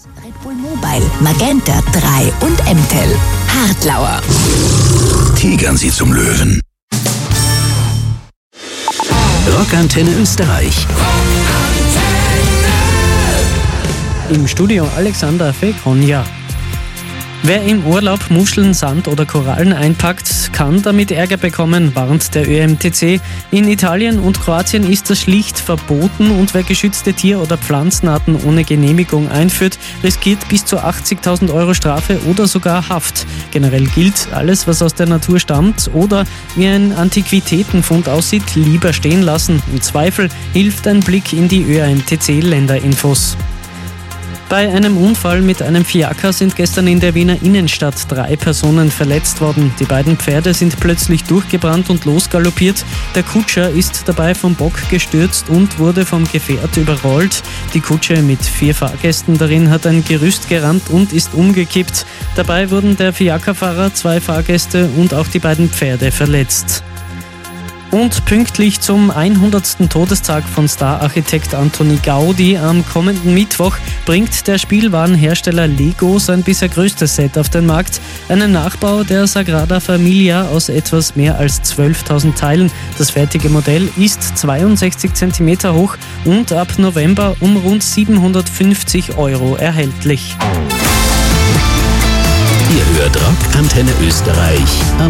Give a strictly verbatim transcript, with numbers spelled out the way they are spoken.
Red Bull Mobile, Magenta drei und M-Tel. Hartlauer. Tigern sie zum Löwen. Rockantenne Österreich. Im Studio Alexander Fekonja. Wer im Urlaub Muscheln, Sand oder Korallen einpackt, kann damit Ärger bekommen, warnt der Ö M T C. In Italien und Kroatien ist das schlicht verboten und wer geschützte Tier- oder Pflanzenarten ohne Genehmigung einführt, riskiert bis zu achtzigtausend Euro Strafe oder sogar Haft. Generell gilt, alles was aus der Natur stammt oder wie ein Antiquitätenfund aussieht, lieber stehen lassen. Im Zweifel hilft ein Blick in die Ö M T C-Länderinfos. Bei einem Unfall mit einem Fiaker sind gestern in der Wiener Innenstadt drei Personen verletzt worden. Die beiden Pferde sind plötzlich durchgebrannt und losgaloppiert. Der Kutscher ist dabei vom Bock gestürzt und wurde vom Gefährt überrollt. Die Kutsche mit vier Fahrgästen darin hat ein Gerüst gerammt und ist umgekippt. Dabei wurden der Fiakerfahrer, zwei Fahrgäste und auch die beiden Pferde verletzt. Und pünktlich zum hundertsten Todestag von Stararchitekt Antoni Gaudi am kommenden Mittwoch bringt der Spielwarenhersteller Lego sein bisher größtes Set auf den Markt. Einen Nachbau der Sagrada Familia aus etwas mehr als zwölftausend Teilen. Das fertige Modell ist zweiundsechzig Zentimeter hoch und ab November um rund siebenhundertfünfzig Euro erhältlich. Ihr hört Rockantenne Österreich am